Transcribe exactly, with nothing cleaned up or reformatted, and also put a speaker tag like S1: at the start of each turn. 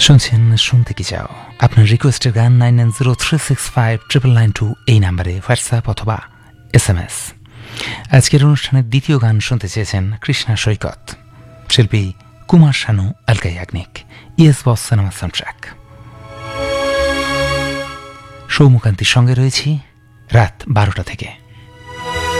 S1: শুনছেন শুনতে কি চাও আপনার রিকোয়েস্টের গান nine nine zero three six five triple nine two এই নাম্বারে হোয়াটসঅ্যাপ অথবা এস এম এস। আজকের অনুষ্ঠানের দ্বিতীয় গান শুনতে চেয়েছেন কৃষ্ণা সৈকত, শিল্পী Kumar Sanu, Alka Yagnik, yes boss cinema soundtrack. সৌমকান্তির সঙ্গে রয়েছি রাত বারোটা থেকে।